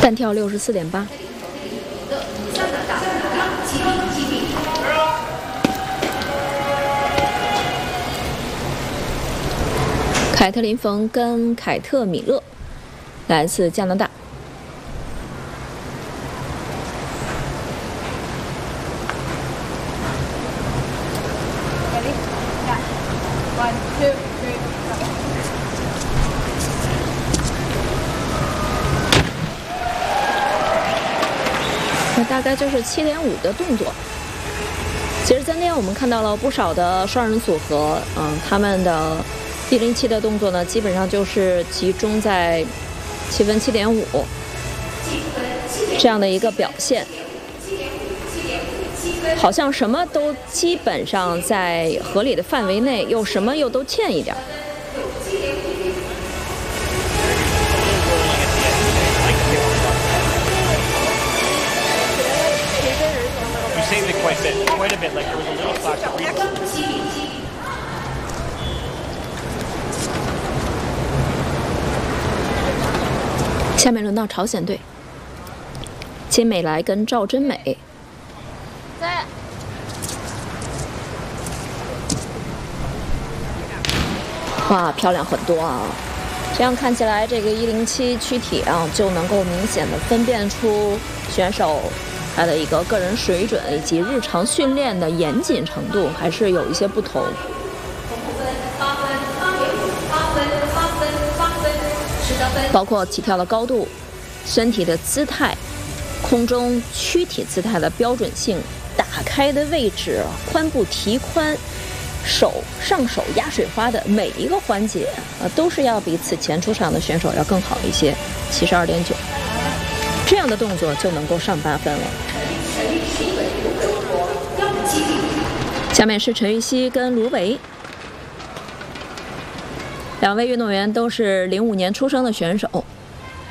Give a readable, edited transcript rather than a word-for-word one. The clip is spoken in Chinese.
单跳64.8。凯特琳·冯跟凯特·米勒，来自加拿大。那大概就是7.5的动作。其实今天我们看到了不少的双人组合，他们的107的动作呢，基本上就是集中在7分7.5这样的一个表现，好像什么都基本上在合理的范围内，又什么又都欠一点。下面轮到朝鲜队，金美来跟赵真美。哇，漂亮很多啊！这样看起来，这个107躯体啊，就能够明显的分辨出选手他的一个个人水准以及日常训练的严谨程度，还是有一些不同。包括起跳的高度、身体的姿态、空中躯体姿态的标准性、打开的位置、髋部提宽、上手压水花的每一个环节，都是要比此前出场的选手要更好一些，72.9。这样的动作就能够上8分了。下面是陈芋汐跟卢维。两位运动员都是05年出生的选手，